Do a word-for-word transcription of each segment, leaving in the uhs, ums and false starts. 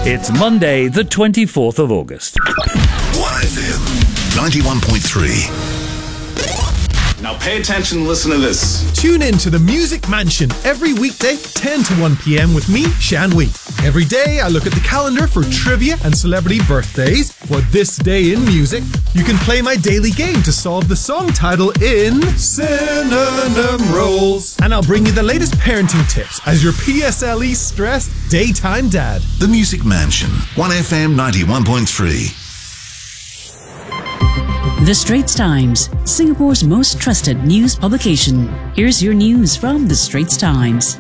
It's Monday, the twenty-fourth of August. one F M ninety-one point three. Now pay attention and listen to this. Tune in to the Music Mansion every weekday, ten to one p.m. with me, Shan Wee. Every day I look at the calendar for trivia and celebrity birthdays. For this day in music, you can play my daily game to solve the song title in Synonym Rolls. And I'll bring you the latest parenting tips as your P S L E stressed daytime dad. The Music Mansion, one F M ninety-one point three. The Straits Times, Singapore's most trusted news publication. Here's your news from The Straits Times.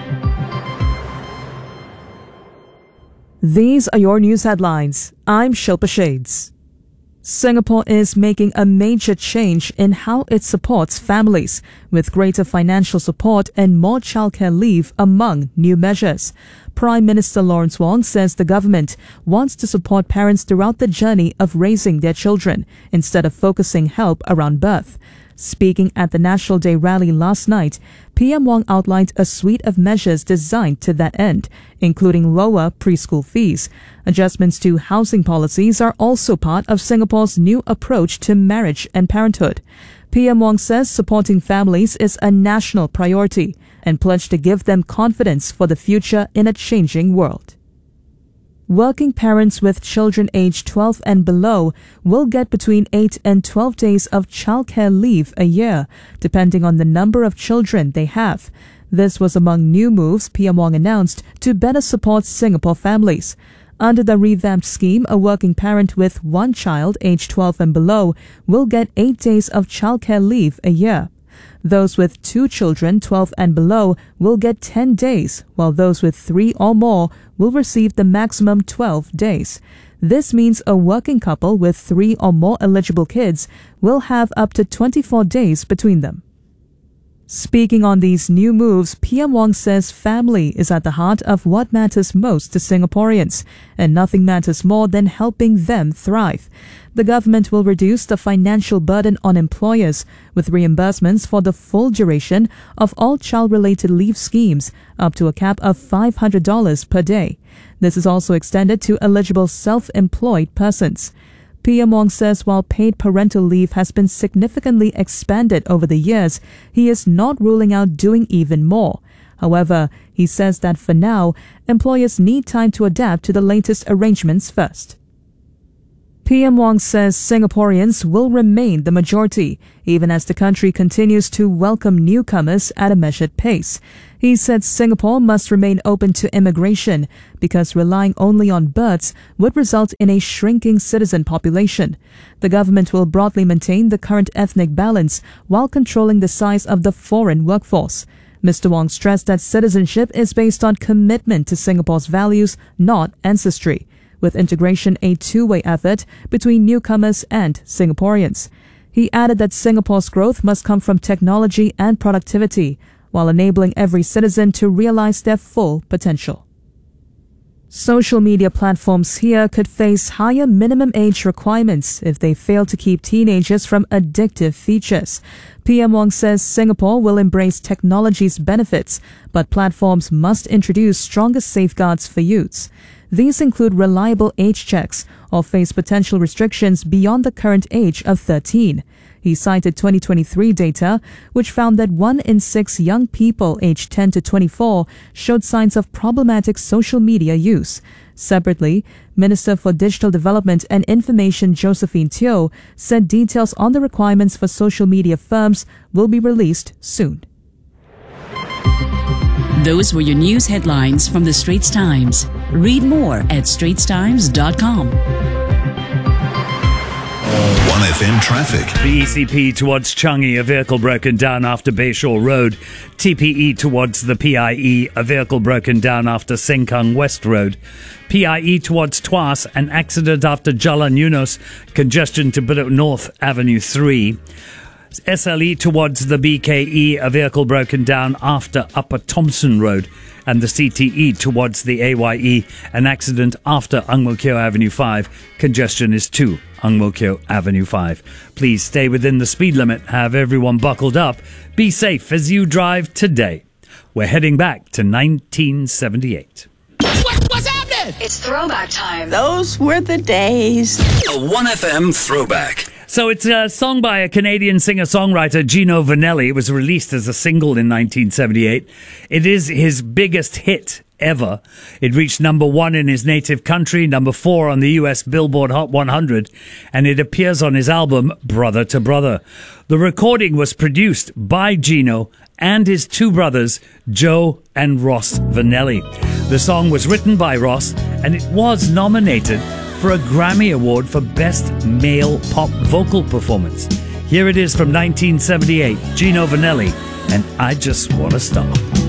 These are your news headlines. I'm Shilpa Shades. Singapore is making a major change in how it supports families, with greater financial support and more childcare leave among new measures. Prime Minister Lawrence Wong says the government wants to support parents throughout the journey of raising their children, instead of focusing help around birth. Speaking at the National Day rally last night, P M Wong outlined a suite of measures designed to that end, including lower preschool fees. Adjustments to housing policies are also part of Singapore's new approach to marriage and parenthood. P M Wong says supporting families is a national priority and pledged to give them confidence for the future in a changing world. Working parents with children aged twelve and below will get between eight and twelve days of childcare leave a year, depending on the number of children they have. This was among new moves P M Wong announced to better support Singapore families. Under the revamped scheme, a working parent with one child aged twelve and below will get eight days of childcare leave a year. Those with two children, twelve and below, will get ten days, while those with three or more will receive the maximum twelve days. This means a working couple with three or more eligible kids will have up to twenty-four days between them. Speaking on these new moves, P M Wong says family is at the heart of what matters most to Singaporeans, and nothing matters more than helping them thrive. The government will reduce the financial burden on employers with reimbursements for the full duration of all child-related leave schemes, up to a cap of five hundred dollars per day. This is also extended to eligible self-employed persons. P M Wong says while paid parental leave has been significantly expanded over the years, he is not ruling out doing even more. However, he says that for now, employers need time to adapt to the latest arrangements first. P M Wong says Singaporeans will remain the majority, even as the country continues to welcome newcomers at a measured pace. He said Singapore must remain open to immigration because relying only on births would result in a shrinking citizen population. The government will broadly maintain the current ethnic balance while controlling the size of the foreign workforce. Mister Wong stressed that citizenship is based on commitment to Singapore's values, not ancestry, with integration a two-way effort between newcomers and Singaporeans. He added that Singapore's growth must come from technology and productivity, while enabling every citizen to realize their full potential. Social media platforms here could face higher minimum age requirements if they fail to keep teenagers from addictive features. P M Wong says Singapore will embrace technology's benefits, but platforms must introduce stronger safeguards for youths. These include reliable age checks or face potential restrictions beyond the current age of thirteen. He cited twenty twenty-three data, which found that one in six young people aged ten to twenty-four showed signs of problematic social media use. Separately, Minister for Digital Development and Information Josephine Teo said details on the requirements for social media firms will be released soon. Those were your news headlines from The Straits Times. Read more at straits times dot com. one F M traffic. The E C P towards Changi, a vehicle broken down after Bayshore Road. T P E towards the P I E, a vehicle broken down after Sengkang West Road. P I E towards Tuas, an accident after Jalan Eunos, congestion to Bedok North Avenue three. S L E towards the B K E, a vehicle broken down after Upper Thompson Road. And the C T E towards the A Y E, an accident after Ang Mo Kio Avenue five. Congestion is to Ang Mo Kio Avenue five. Please stay within the speed limit. Have everyone buckled up. Be safe as you drive today. We're heading back to nineteen seventy-eight. What, what's happening? It's throwback time. Those were the days. A one F M throwback. So it's a song by a Canadian singer-songwriter, Gino Vanelli. It was released as a single in nineteen seventy-eight. It is his biggest hit ever. It reached number one in his native country, number four on the U S Billboard Hot one hundred, and it appears on his album, Brother to Brother. The recording was produced by Gino and his two brothers, Joe and Ross Vanelli. The song was written by Ross, and it was nominated for a Grammy Award for Best Male Pop Vocal Performance. Here it is from nineteen seventy-eight, Gino Vanelli, and I Just Wanna Stop.